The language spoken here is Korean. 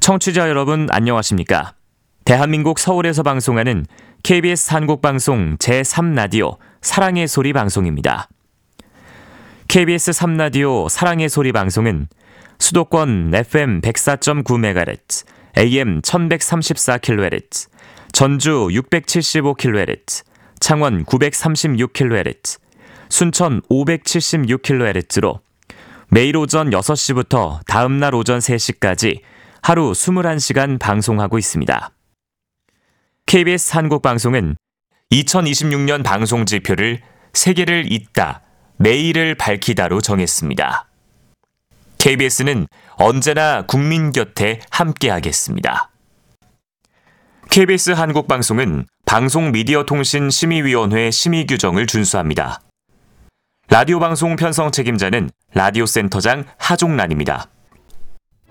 청취자 여러분 안녕하십니까? 대한민국 서울에서 방송하는 KBS 한국방송 제3라디오 사랑의 소리 방송입니다. KBS 3라디오 사랑의 소리 방송은 수도권 FM 104.9MHz, AM 1134kHz, 전주 675kHz, 창원 936kHz, 순천 576kHz로 매일 오전 6시부터 다음날 오전 3시까지 하루 21시간 방송하고 있습니다. KBS 한국방송은 2026년 방송 지표를 세계를 잇다, 매일을 밝히다로 정했습니다. KBS는 언제나 국민 곁에 함께하겠습니다. KBS 한국방송은 방송미디어통신심의위원회 심의 규정을 준수합니다. 라디오 방송 편성 책임자는 라디오 센터장 하종란입니다.